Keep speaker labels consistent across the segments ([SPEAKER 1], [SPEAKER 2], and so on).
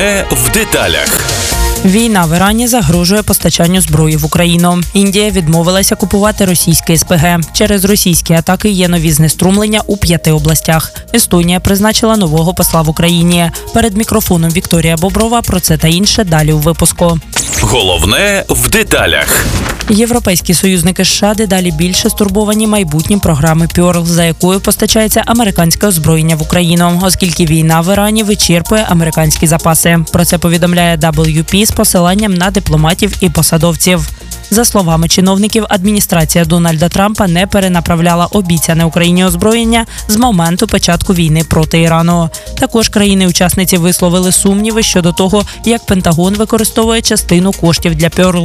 [SPEAKER 1] В деталях.
[SPEAKER 2] Війна в Ірані загрожує постачанню зброї в Україну. Індія відмовилася купувати російське СПГ. Через російські атаки є нові знеструмлення у 5 областях. Естонія призначила нового посла в Україні. Перед мікрофоном Вікторія Боброва. Про це та інше далі у випуску.
[SPEAKER 1] Головне в деталях.
[SPEAKER 2] Європейські союзники США дедалі більше стурбовані майбутнім програми Pearl, за якою постачається американське озброєння в Україну, оскільки війна в Ірані вичерпує американські запаси. Про це повідомляє WP з посиланням на дипломатів і посадовців. За словами чиновників, адміністрація Дональда Трампа не перенаправляла обіцяне Україні озброєння з моменту початку війни проти Ірану. Також країни-учасниці висловили сумніви щодо того, як Пентагон використовує частину коштів для Pearl.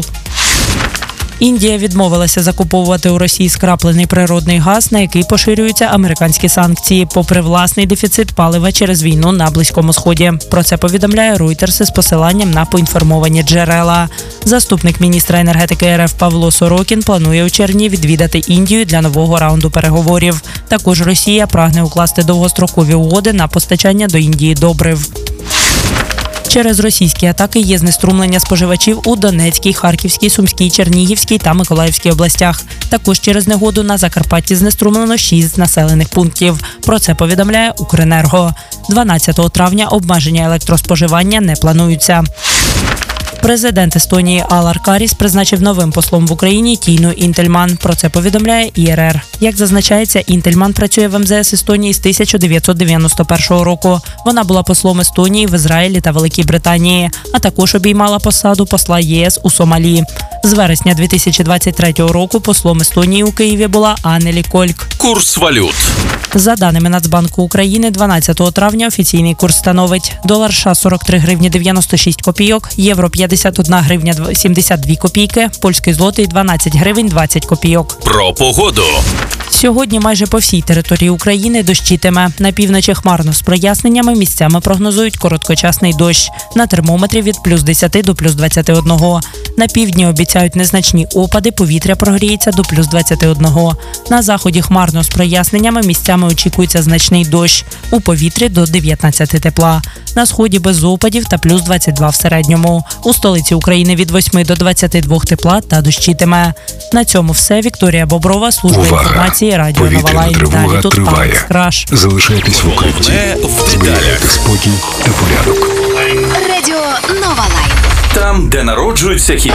[SPEAKER 2] Індія відмовилася закуповувати у Росії скраплений природний газ, на який поширюються американські санкції, попри власний дефіцит палива через війну на Близькому Сході. Про це повідомляє Reuters з посиланням на поінформовані джерела. Заступник міністра енергетики РФ Павло Сорокін планує у червні відвідати Індію для нового раунду переговорів. Також Росія прагне укласти довгострокові угоди на постачання до Індії добрив. Через російські атаки є знеструмлення споживачів у Донецькій, Харківській, Сумській, Чернігівській та Миколаївській областях. Також через негоду на Закарпатті знеструмлено 6 населених пунктів. Про це повідомляє Укренерго. 12 травня обмеження електроспоживання не плануються. Президент Естонії Алар Каріс призначив новим послом в Україні Тіну Інтельман. Про це повідомляє ІРР. Як зазначається, Інтельман працює в МЗС Естонії з 1991 року. Вона була послом Естонії в Ізраїлі та Великій Британії, а також обіймала посаду посла ЄС у Сомалі. З вересня 2023 року послом Естонії у Києві була Аннелі Кольк.
[SPEAKER 1] Курс валют.
[SPEAKER 2] За даними Нацбанку України, 12 травня офіційний курс становить долар США 43 гривні 96 копійок, євро 51 гривня 72 копійки, польський злотий 12 гривень 20 копійок.
[SPEAKER 1] Про погоду.
[SPEAKER 2] Сьогодні майже по всій території України дощитиме. На півночі хмарно з проясненнями, місцями прогнозують короткочасний дощ. На термометрі від плюс 10 до плюс 21. На півдні обіцяють незначні опади, повітря прогріється до плюс 21. На заході хмарно з проясненнями, місцями очікується значний дощ. У повітрі до 19 тепла. На сході без опадів та плюс 22 в середньому. У столиці України від 8 до 22 тепла та дощитиме. На цьому все. Вікторія Боброва, служба інформації, радіо Нова Лайн.
[SPEAKER 3] Тривога триває. Залишайтесь в укритті. Зберігайте спокій та порядок.
[SPEAKER 4] Радіо Нова Лайн.
[SPEAKER 1] Там, де народжуються хіти.